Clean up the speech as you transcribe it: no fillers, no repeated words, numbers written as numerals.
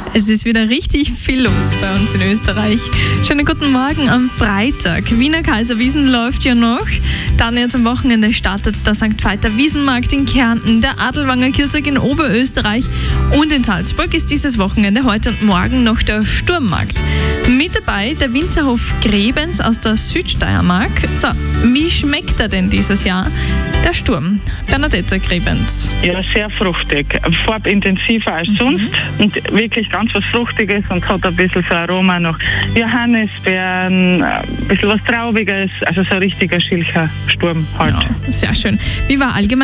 Es ist wieder richtig viel los bei uns in Österreich. Schönen guten Morgen am Freitag. Wiener Kaiserwiesen läuft ja noch. Dann jetzt am Wochenende startet der St. Veiter Wiesenmarkt in Kärnten, der Adelwanger Kirchtag in Oberösterreich und in Salzburg ist dieses Wochenende heute und morgen noch der Sturmmarkt. Mit dabei der Winzerhof Grebens aus der Südsteiermark. So, wie schmeckt er denn dieses Jahr? Der Sturm. Bernadette Grebens. Ja, sehr fruchtig. Farbintensiver als sonst und wirklich ganz was Fruchtiges und hat ein bisschen so Aroma nach Johannisbeeren, ein bisschen was Traubiges, also so ein richtiger Schilcher Sturm halt. Ja, sehr schön. Wie war allgemein